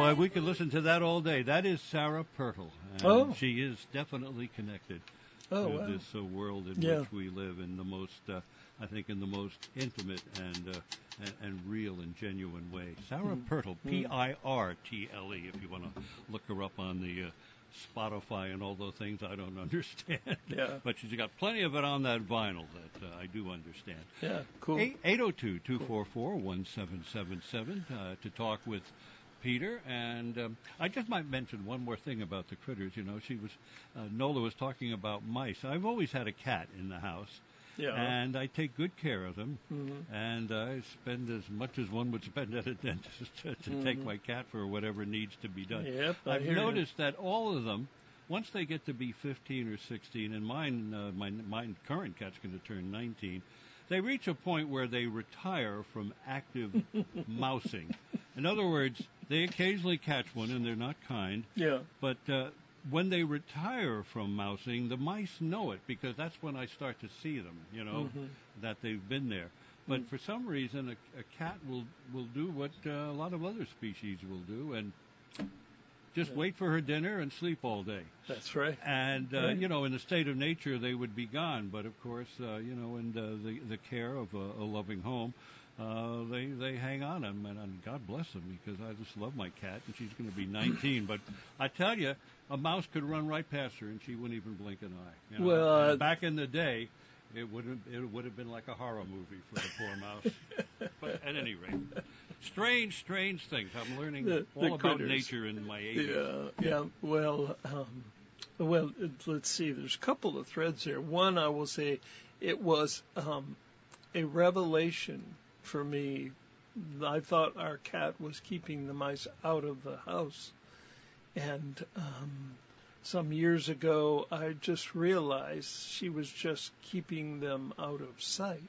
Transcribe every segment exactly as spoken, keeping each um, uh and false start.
uh, we could listen to that all day. That is Sarah Pertl. And oh. She is definitely connected oh, to wow. this uh, world in yeah. which we live, in the most, uh, I think, in the most intimate and uh, and, and real and genuine way. Sarah mm. Pertl, P I R T L E, if you want to look her up on the uh, Spotify and all those things I don't understand. Yeah. But she's got plenty of it on that vinyl that uh, I do understand. Yeah, cool. eight oh two, two four four, one seven seven seven uh, to talk with Peter. And um, I just might mention one more thing about the critters. You know, she was, uh, Nola was talking about mice. I've always had a cat in the house. Yeah. And I take good care of them. Mm-hmm. And I spend as much as one would spend at a dentist to, to mm-hmm. take my cat for whatever needs to be done. Yep, I I've hear noticed you. that all of them, once they get to be fifteen or sixteen, and mine, uh, my, my current cat's going to turn nineteen, they reach a point where they retire from active mousing. In other words, they occasionally catch one, and they're not kind. Yeah. But uh, when they retire from mousing, the mice know it, because that's when I start to see them, you know, mm-hmm. that they've been there. But mm-hmm. for some reason, a, a cat will, will do what uh, a lot of other species will do, and just yeah. wait for her dinner and sleep all day. That's right. And, uh, right. you know, in the state of nature, they would be gone. But, of course, uh, you know, in the, the, the care of a, a loving home, uh, they, they hang on them. And, and God bless them, because I just love my cat, and she's going to be nineteen. But I tell you, a mouse could run right past her, and she wouldn't even blink an eye. You know? Well, uh, back in the day, it would have it would have been like a horror movie for the poor mouse. But at any rate, strange, strange things. I'm learning the, all the about critters. nature in my eighties. Yeah, yeah. Well, um, well, let's see. There's a couple of threads there. One, I will say, it was um, a revelation for me. I thought our cat was keeping the mice out of the house, and um, some years ago, I just realized she was just keeping them out of sight,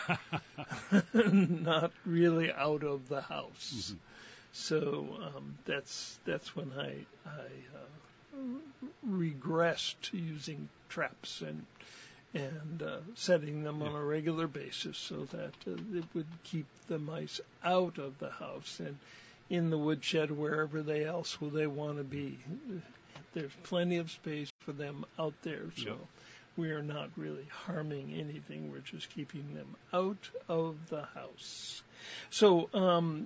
not really out of the house. Mm-hmm. So um, that's that's when I I uh, regressed to using traps and and uh, setting them yeah. on a regular basis so that uh, it would keep the mice out of the house and in the woodshed, wherever they else will they want to be. There's plenty of space for them out there, so yep. we are not really harming anything. We're just keeping them out of the house. So um,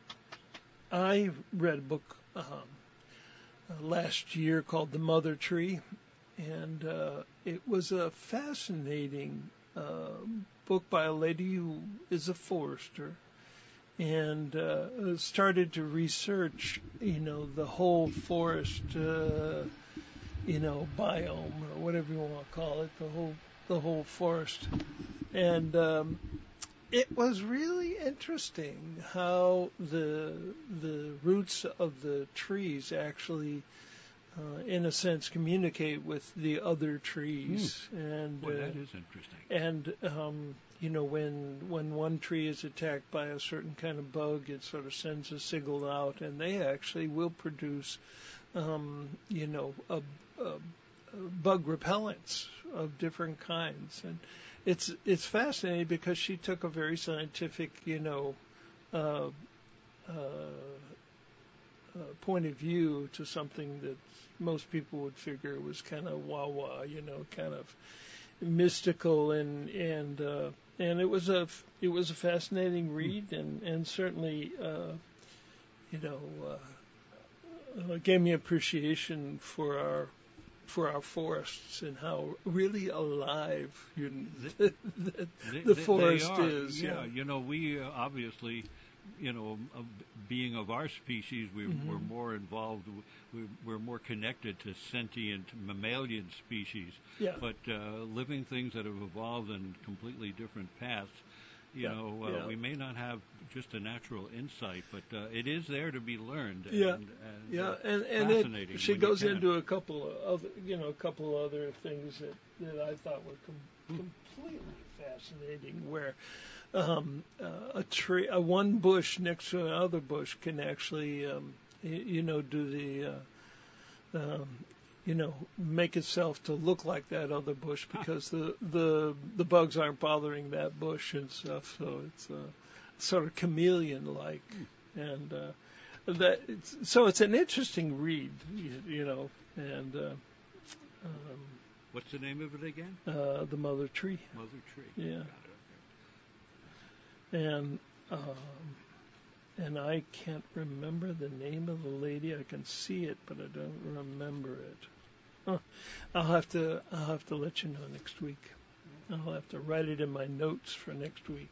I read a book um, uh, last year called The Mother Tree, and uh, it was a fascinating uh, book by a lady who is a forester, and uh, started to research, you know, the whole forest, uh, you know, biome or whatever you want to call it, the whole the whole forest, and um, it was really interesting how the the roots of the trees actually, uh, in a sense, communicate with the other trees, mm. and Boy, uh, that is interesting. And um, you know, when when one tree is attacked by a certain kind of bug, it sort of sends a signal out, and they actually will produce, um, you know, a, a, a bug repellents of different kinds, and it's it's fascinating because she took a very scientific, you know, uh, uh, uh, point of view to something that most people would figure was kind of wah-wah, you know, kind of mystical, and and uh, and it was a it was a fascinating read, and and certainly uh, you know uh, uh, gave me appreciation for our for our forests and how really alive you know, the, the, they, the they, forest they are, is. Yeah, yeah, you know, we uh, obviously, you know, uh, being of our species, we, mm-hmm. we're more involved, we, we're more connected to sentient mammalian species. Yeah. But uh, living things that have evolved in completely different paths, you yeah. know, uh, yeah. we may not have just a natural insight, but uh, it is there to be learned. And, yeah, and, yeah, uh, and and fascinating it, she when goes you can. into a couple of other, you know, a couple other things that, that I thought were com- completely fascinating. Where um, uh, a tree, a one bush next to another bush can actually, um, you, you know, do the, uh, um, you know, make itself to look like that other bush because the the the bugs aren't bothering that bush and stuff. So it's uh, sort of chameleon-like, and uh, that it's, so it's an interesting read, you, you know, and uh, um, What's the name of it again? uh, the Mother Tree. Mother Tree. Yeah. Got it. And um, and I can't remember the name of the lady. I can see it, but I don't remember it. Huh. I'll have to I'll have to let you know next week. I'll have to write it in my notes for next week.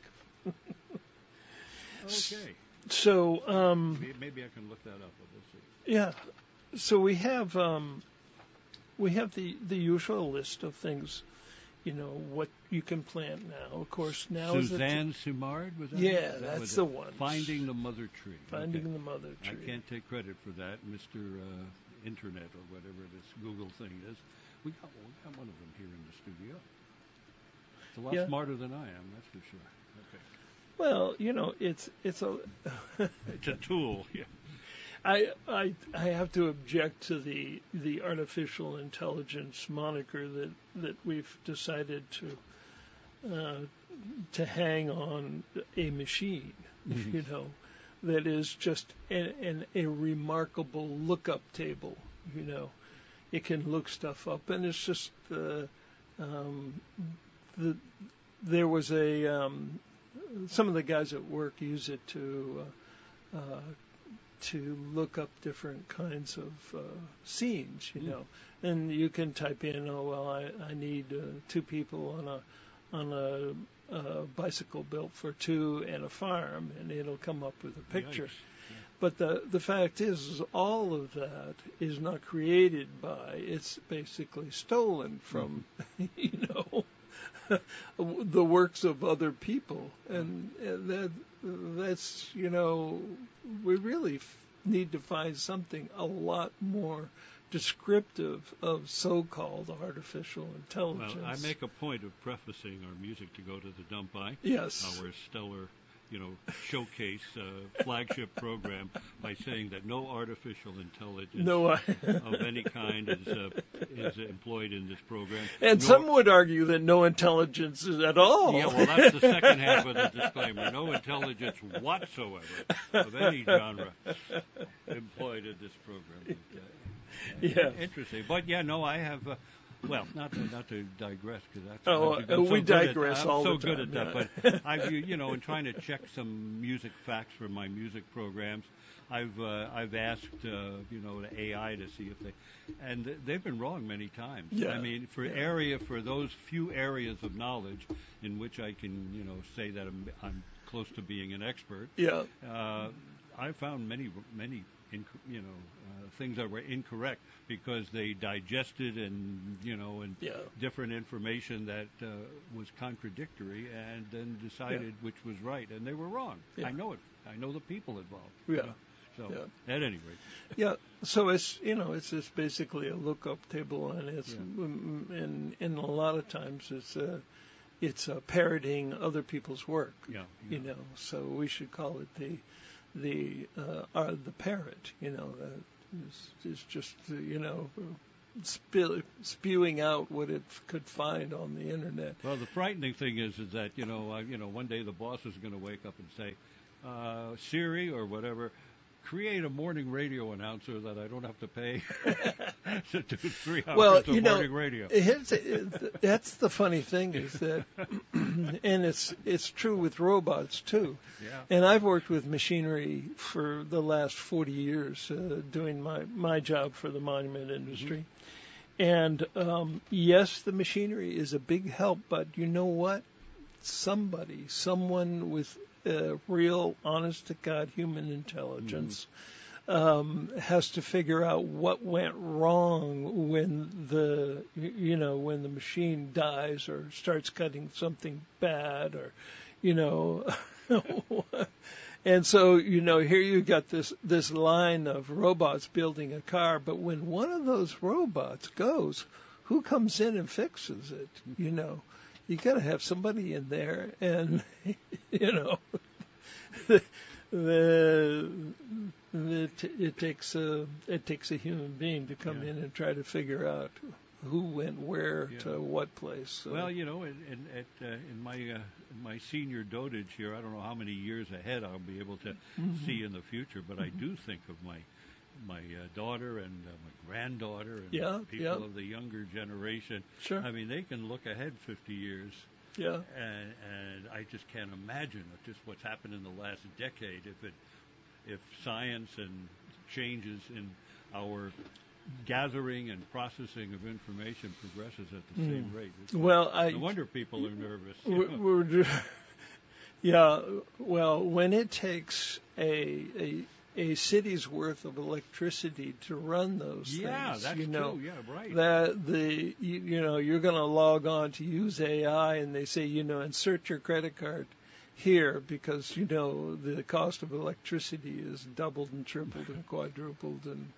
Okay. So um, Maybe, maybe I can look that up. But we'll see. yeah, so we have um, we have the the usual list of things. You know what you can plant now. Of course, now Suzanne is Simard was that? Yeah, it? That that's was the it. one. Finding the Mother Tree. Finding Okay. the Mother Tree. I can't take credit for that, Mister Uh, Internet or whatever this Google thing is. We got, we got one of them here in the studio. It's a lot Yeah. smarter than I am, that's for sure. Okay. Well, you know, it's it's a. It's a tool. Yeah. I I I have to object to the the artificial intelligence moniker that that we've decided to uh, to hang on a machine, Mhm. you know, that is just an, an a remarkable lookup table. You know, it can look stuff up, and it's just uh, um, the there was a um, some of the guys at work use it to. Uh, uh, to look up different kinds of uh, scenes, you Mm. know, and you can type in, oh well, I, I need uh, two people on a on a, a bicycle built for two and a farm, and it'll come up with a picture. Yikes. Yeah. But the the fact is, is, all of that is not created by; it's basically stolen from, you know, the works of other people, and, and that that's you know we really f- need to find something a lot more descriptive of so-called artificial intelligence. Well, I make a point of prefacing our music to go to the dump by yes, our stellar, you know, showcase uh, flagship program by saying that no artificial intelligence no, I, of any kind is uh, is employed in this program. and nor- some would argue that no intelligence is at all. Yeah, well, that's the second half of the disclaimer. No intelligence whatsoever of any genre employed in this program. But, uh, Yeah. Interesting. But, yeah, no, I have, uh, well, not to, not to digress, because that's Oh, I've uh, been so we good at- digress I'm all so the good time, at that. yeah. But I've, you you know, in trying to check some music facts for my music programs, I've uh, I've asked uh, you know the A I to see if they, and th- they've been wrong many times. Yeah. I mean, for Yeah. area for those few areas of knowledge in which I can you know say that I'm, I'm close to being an expert. Yeah, Uh, I found many many inc- you know uh, things that were incorrect because they digested and you know and yeah. different information that uh, was contradictory and then decided which was right, and they were wrong. Yeah. I know it. I know the people involved. Yeah. you know. So Yeah. at any rate, Yeah, so it's you know it's just basically a lookup table, and it's Yeah. mm, and and a lot of times it's uh, it's uh, parroting other people's work, yeah, you know. So we should call it the the uh, uh, the parrot, you know. Uh, is, is just uh, you know spill, spewing out what it f- could find on the internet. Well, the frightening thing is, is that you know, uh, you know, one day the boss is going to wake up and say, uh, Siri or whatever, create a morning radio announcer that I don't have to pay to do three hours Well, of you know, morning radio. It's, it, that's the funny thing is that, and it's it's true with robots too. Yeah. And I've worked with machinery for the last forty years, uh, doing my my job for the monument industry. And um, yes, the machinery is a big help, but you know what? Somebody, someone with uh, real, honest to God human intelligence um, has to figure out what went wrong when the you know when the machine dies or starts cutting something bad or you know. And so, you know, here you got this this line of robots building a car, but when one of those robots goes, who comes in and fixes it? You know, you got to have somebody in there, and you know, the, the, the it takes a it takes a human being to come Yeah. in and try to figure out who went where Yeah. to what place. So, Well, you know, in, in, at, uh, in my uh, my senior dotage here. I don't know how many years ahead I'll be able to Mm-hmm. see in the future, but I do think of my my uh, daughter and uh, my granddaughter and Yeah, people yeah. of the younger generation. Sure. I mean, they can look ahead fifty years, Yeah. and and I just can't imagine just what's happened in the last decade if it if science and changes in our gathering and processing of information progresses at the same rate. It's Well, I. no wonder people are nervous. We're, we're, yeah. Well, when it takes a a a city's worth of electricity to run those yeah, things, that's you know, true. Yeah, right. that the you, you know you're going to log on to use A I, and they say, you know, insert your credit card here because you know the cost of electricity is doubled and tripled and quadrupled, and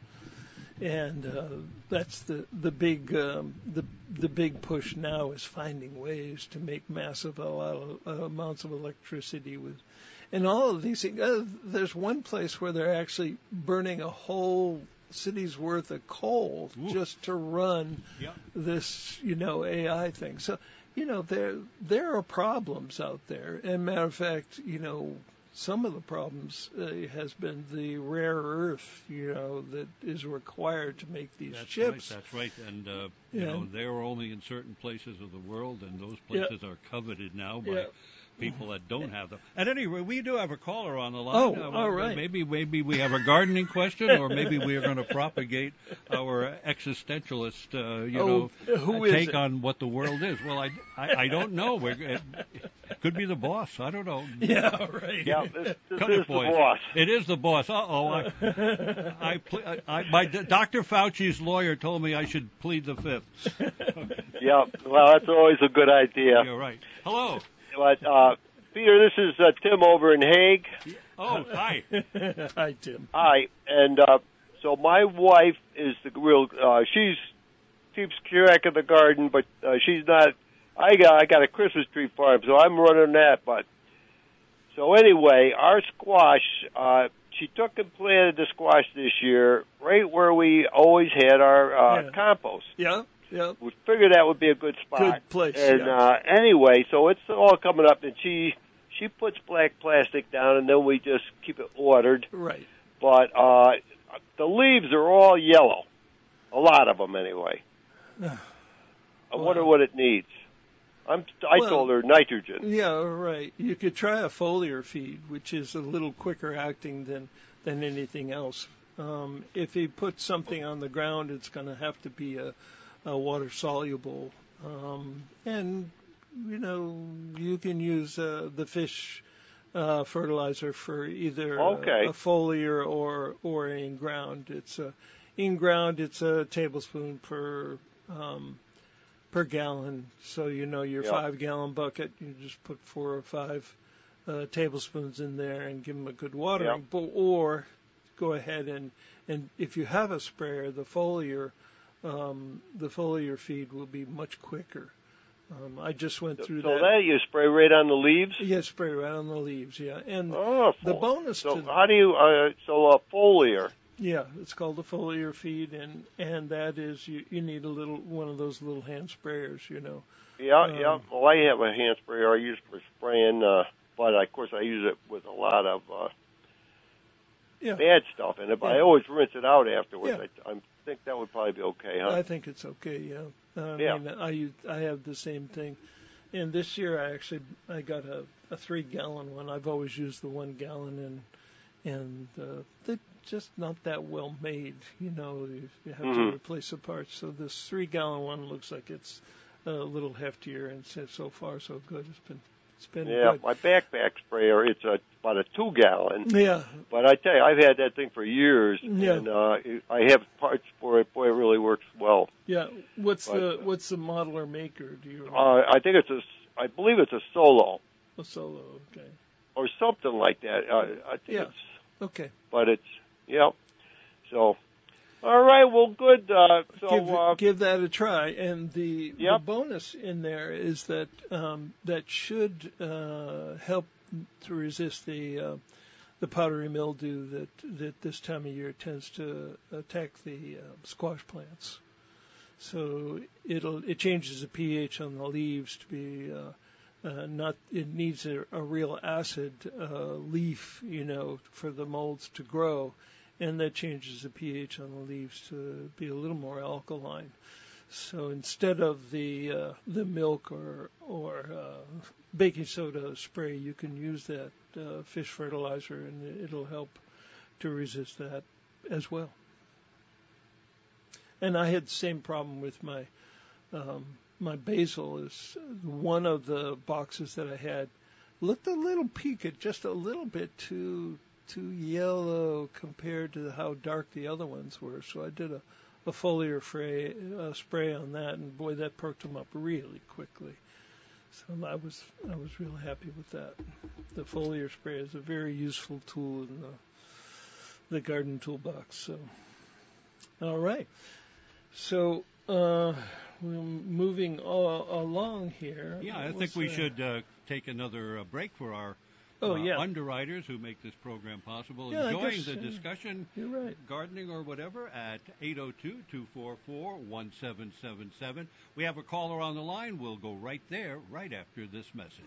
and uh, that's the the big um, the the big push now is finding ways to make massive a lot of, uh, amounts of electricity with. And all of these things, uh, there's one place where they're actually burning a whole city's worth of coal Ooh. just to run Yeah. this, you know, A I thing. So, you know, there there are problems out there. And matter of fact, you know, some of the problems uh, has been the rare earth, you know, that is required to make these That's chips. right. That's right. And uh, you Yeah. know, they're only in certain places of the world, and those places are coveted now by Yeah. people that don't have them. At any rate, we do have a caller on the line. Oh, Uh, all right. Maybe maybe we have a gardening question, or maybe we are going to propagate our existentialist, uh, you Oh, know, who uh, is take it? on what the world is. Well, I, I, I don't know. We're, it, it could be the boss. I don't know. Yeah, right. Yeah, this, this Cut is it, the boys. boss. It is the boss. Uh-oh. I, I, ple- I, I, my Doctor Fauci's lawyer told me I should plead the fifth. Yeah, well, that's always a good idea. You're right. Hello. But uh, Peter, this is uh, Tim over in Hague. Oh, hi. Hi, Tim. Hi, and uh, so my wife is the real. Uh, she's keeps track of the garden, but uh, she's not. I got I got a Christmas tree farm, so I'm running that. But so anyway, our squash. Uh, she took and planted the squash this year, right where we always had our uh, Yeah. compost. Yeah, yeah. We figured that would be a good spot. Good place, And yeah. uh, anyway, so it's all coming up, and she she puts black plastic down, and then we just keep it watered. Right. But uh, the leaves are all yellow, a lot of them anyway. I wonder what it needs. I'm I Well- told her nitrogen. Yeah, right. You could try a foliar feed, which is a little quicker acting than than anything else. Um, if you put something on the ground, it's going to have to be a, a water soluble. Um, and you know, you can use uh, the fish uh, fertilizer for either Okay. a, a foliar or or in ground. It's a in ground. It's a tablespoon per. Um, per gallon. So, you know, your Yeah. five gallon bucket, you just put four or five uh, tablespoons in there and give them a good watering. But, or go ahead and, and if you have a sprayer, the foliar, um, the foliar feed will be much quicker. Um, I just went through So that. that you spray right on the leaves. Yeah, spray right on the leaves, yeah. And Oh, the bonus so to how do you? Uh, so a foliar. yeah, it's called a foliar feed, and and that is you you need a little one of those little hand sprayers, you know. Yeah, Um, yeah. Well, I have a hand sprayer I use for spraying, uh, but of course I use it with a lot of uh, Yeah, bad stuff in it. But I Yeah. always rinse it out afterwards. Yeah. I, I think that would probably be okay, huh? I think it's okay. Yeah, I Yeah. mean, I use- I have the same thing, and this year I actually I got a, a three gallon one. I've always used the one gallon, and and uh, they're just not that well made. You know, you, you have Mhm. to replace the parts. So this three gallon one looks like it's a little heftier, and so, so far so good. It's been it's been Yeah, good. my backpack sprayer, it's a, about a two gallon. Yeah, But I tell you, I've had that thing for years, Yeah. and uh, it- I have parts for it. Boy, it really works well. yeah. What's But, the uh, what's the model or maker? Do you remember? Uh, I think it's a, I believe it's a Solo a Solo. Okay. or something like that. Uh, I think Yeah. it's, Okay. but it's, yeah. So, all right, well, good. Uh, so, give, uh, give that a try. And the, the Yep. bonus in there is that um, that should uh, help to resist the uh, the powdery mildew that that this time of year tends to attack the uh, squash plants. So it'll it changes the pH on the leaves to be uh, uh, not it needs a, a real acid uh, leaf, you know, for the molds to grow, and that changes the pH on the leaves to be a little more alkaline. So instead of the uh, the milk or or uh, baking soda spray, you can use that uh, fish fertilizer, and it'll help to resist that as well. And I had the same problem with my um, my basil. Is one of the boxes that I had looked a little peaked, just a little bit too too yellow compared to how dark the other ones were. So I did a a foliar spray, uh, spray on that, and boy, that perked them up really quickly. So I was I was real happy with that. The foliar spray is a very useful tool in the the garden toolbox. So, all right. So uh, we're moving all, along here. Yeah, I What's think we that? should uh, take another uh, break for our Oh, uh, yeah. underwriters who make this program possible. Yeah, I Enjoying guess, the uh, discussion, You're right. gardening or whatever, at eight oh two, two four four, one seven seven seven. We have a caller on the line. We'll go right there right after this message.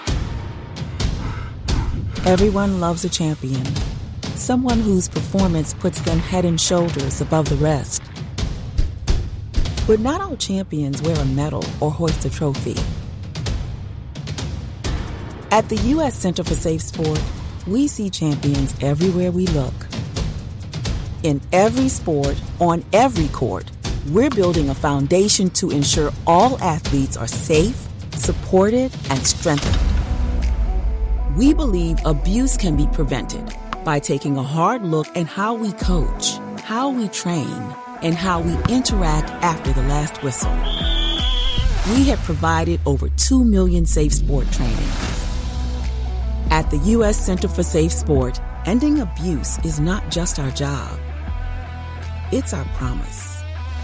Everyone loves a champion. Someone whose performance puts them head and shoulders above the rest. But not all champions wear a medal or hoist a trophy. At the U S Center for Safe Sport, we see champions everywhere we look. In every sport, on every court, we're building a foundation to ensure all athletes are safe, supported, and strengthened. We believe abuse can be prevented by taking a hard look at how we coach, how we train, and how we interact after the last whistle. We have provided over two million safe sport trainings. At the U S Center for Safe Sport, ending abuse is not just our job. It's our promise.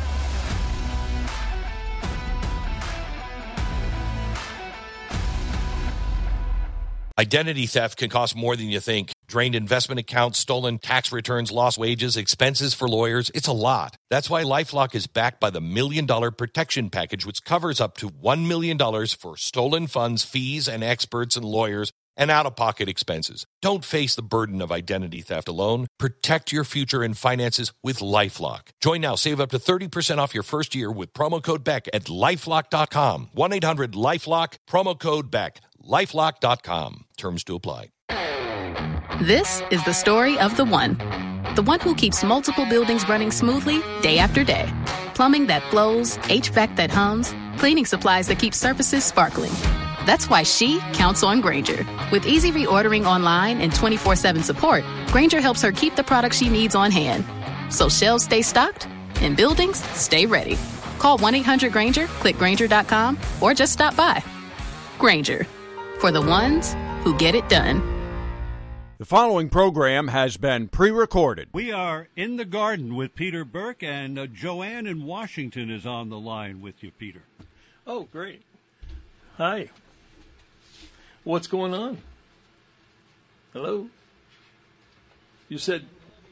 Identity theft can cost more than you think. Drained investment accounts, stolen tax returns, lost wages, expenses for lawyers. It's a lot. That's why LifeLock is backed by the Million Dollar Protection Package, which covers up to one million dollars for stolen funds, fees, and experts and lawyers, and out-of-pocket expenses. Don't face the burden of identity theft alone. Protect your future and finances with LifeLock. Join now. Save up to thirty percent off your first year with promo code Beck at LifeLock dot com. one eight hundred LifeLock, promo code Beck. LifeLock dot com. Terms to apply. This is the story of the one. The one who keeps multiple buildings running smoothly day after day. Plumbing that flows, H V A C that hums, cleaning supplies that keep surfaces sparkling. That's why she counts on Grainger. With easy reordering online and twenty-four seven support, Grainger helps her keep the products she needs on hand. So shelves stay stocked and buildings stay ready. Call one eight hundred Grainger, click Grainger dot com, or just stop by. Grainger, for the ones who get it done. The following program has been pre-recorded. We are in the garden with Peter Burke, and uh, Joanne in Washington is on the line with you, Peter. Oh, great. Hi. What's going on? Hello? You said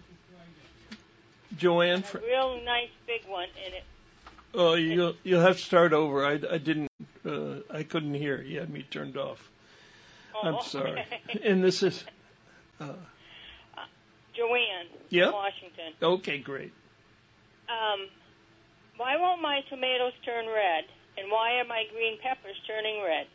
Joanne? A real nice big one in it. Oh, you'll you'll have to start over. I, I didn't. Uh, I couldn't hear. You had me turned off. Oh, I'm sorry. okay. And this is uh, uh, Joanne, Yep. from Washington. okay. Great. Um, why won't my tomatoes turn red, and why are my green peppers turning red?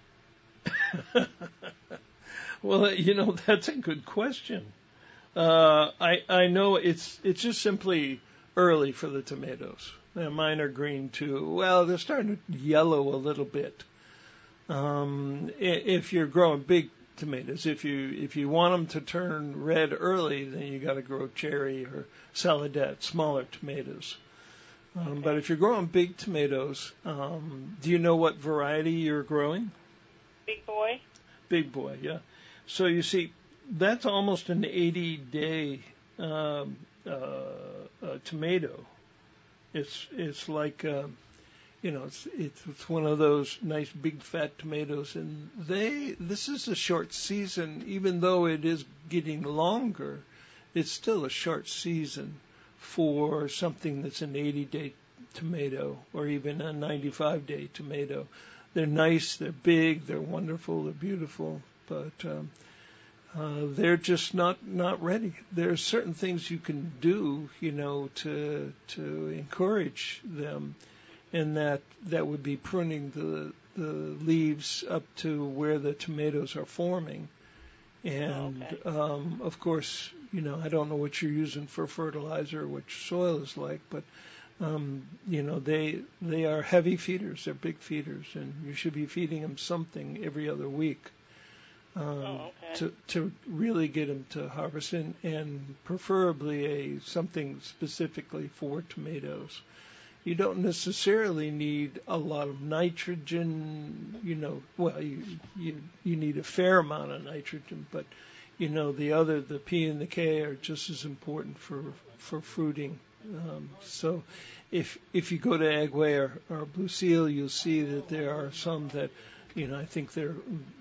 Well, you know, that's a good question. Uh, I I know it's it's just simply early for the tomatoes. Uh, mine are green too. Well, they're starting to yellow a little bit. Um, i- if you're growing big tomatoes, if you if you want them to turn red early, then you got to grow cherry or saladette, smaller tomatoes. Um, But if you're growing big tomatoes, um, do you know what variety you're growing? Big boy? Big boy, yeah. So you see, that's almost an eighty-day um, uh, uh, tomato. It's it's like um, you know, it's, it's it's one of those nice big fat tomatoes, and they this is a short season. Even though it is getting longer, it's still a short season for something that's an eighty-day tomato or even a ninety-five-day tomato. they're nice, they're big, they're wonderful, they're beautiful, but um, uh, they're just not not ready. There are certain things you can do, you know, to to encourage them, and that that would be pruning the the leaves up to where the tomatoes are forming. And, oh, okay. um, of course, you know, I don't know what you're using for fertilizer, what your soil is like, but, um, you know, they they are heavy feeders. They're big feeders, and you should be feeding them something every other week um, oh, okay. to to really get them to harvest, and, and preferably a something specifically for tomatoes. You don't necessarily need a lot of nitrogen, you know, well, you, you you need a fair amount of nitrogen, but, you know, the other, the P and the K are just as important for for fruiting. Um, so if if you go to Agway or, or Blue Seal, you'll see that there are some that, you know, I think they're,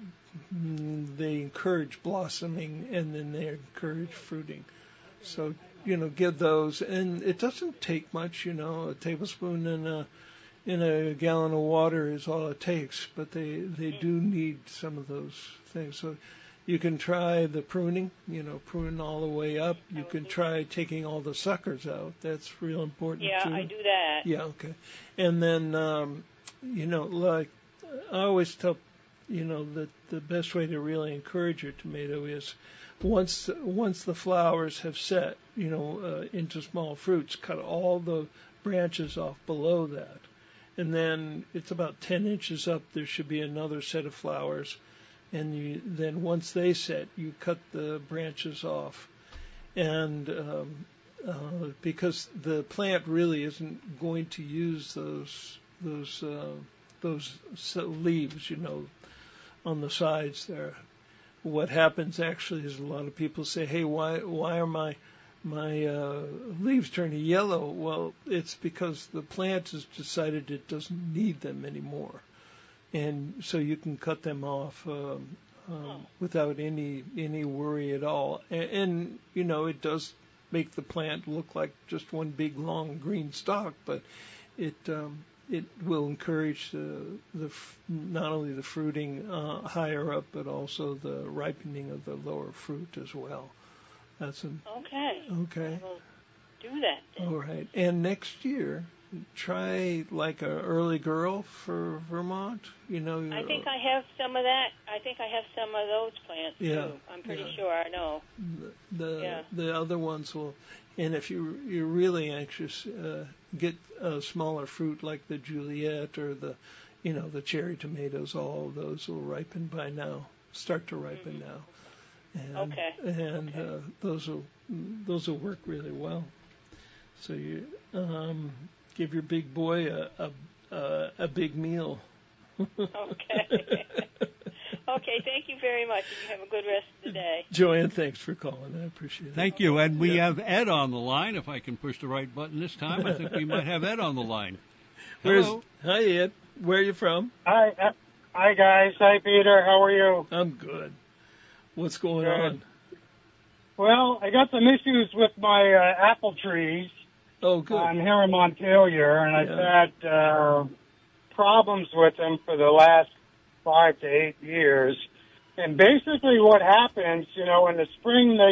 they encourage blossoming and then they encourage fruiting. So, you know, give those, and it doesn't take much, you know, a tablespoon in a in a gallon of water is all it takes, but they they do need some of those things. So you can try the pruning, you know, prune all the way up. You can try taking all the suckers out. That's real important yeah, too. I do that. Yeah, okay. And then, um, you know, like I always tell, you know, that the best way to really encourage your tomato is once once the flowers have set, you know, uh, into small fruits, cut all the branches off below that. And then it's about ten inches up, there should be another set of flowers. And you, then once they set, you cut the branches off. And um, uh, because the plant really isn't going to use those those uh, those leaves, you know, on the sides there. What happens actually is a lot of people say, "Hey, why why are my my uh, leaves turning yellow?" Well, it's because the plant has decided it doesn't need them anymore, and so you can cut them off um, um, without any any worry at all. And, and you know, it does make the plant look like just one big long green stalk, but it um, it will encourage the, the not only the fruiting uh, higher up, but also the ripening of the lower fruit as well. That's an, okay. Okay. I will do that then. All right. And next year, try like a early girl for Vermont. You know. I think I have some of that. I think I have some of those plants yeah, too. I'm pretty yeah. sure I know. The the, yeah. the other ones will. And if you you're really anxious, uh, get a smaller fruit like the Juliet or the, you know, the cherry tomatoes. All of those will ripen by now. Start to ripen mm-hmm. now. And, okay. And okay. Uh, those will those will work really well. So you um, give your big boy a a, a, a big meal. Okay. Okay, thank you very much. You have a good rest of the day. Joanne, thanks for calling. I appreciate it. Thank you. And we yeah. have Ed on the line. If I can push the right button this time, I think we might have Ed on the line. Where's, Hello. Hi, Ed. Where are you from? Hi, uh, hi guys. Hi, Peter. How are you? I'm good. What's going good. on? Well, I got some issues with my uh, apple trees. Oh, good. I'm here in Montpelier, and I've Yeah. had uh, problems with them for the last five to eight years. And basically what happens, you know, in the spring they